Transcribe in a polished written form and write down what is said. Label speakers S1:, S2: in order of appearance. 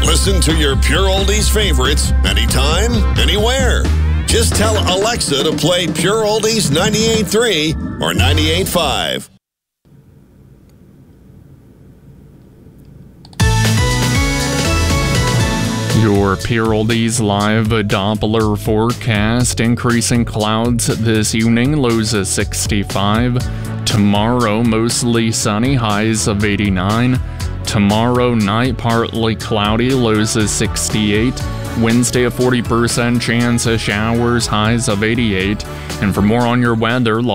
S1: Listen to your Pure Oldies favorites anytime, anywhere. Just tell Alexa to play Pure Oldies 98.3 or 98.5.
S2: Your Pure Oldies live Doppler forecast. Increasing clouds this evening, lows of 65. Tomorrow, mostly sunny, highs of 89. Tomorrow night, partly cloudy, lows of 68. Wednesday, a 40% chance of showers, highs of 88. And for more on your weather,